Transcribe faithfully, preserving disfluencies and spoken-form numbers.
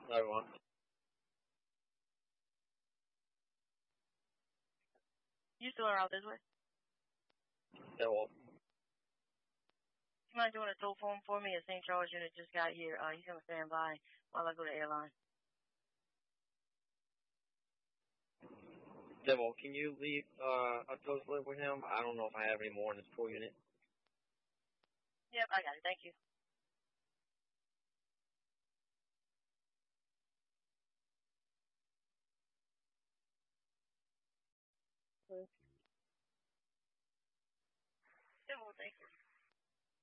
Everyone. You still are out this way? Yeah, well, You mind doing a tow form for me? A Saint Charles unit just got here. Uh, he's gonna stand by while I go to airline. yeah, well, can you leave uh, a tow slip with him? I don't know if I have any more in this pool unit. Yep, I got it. Thank you. Yeah, well, thank you.